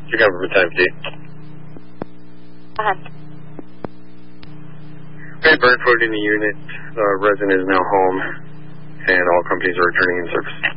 Your government time, D. Go ahead. Okay, Burnford in the unit. Resident is now home, and all companies are returning in service.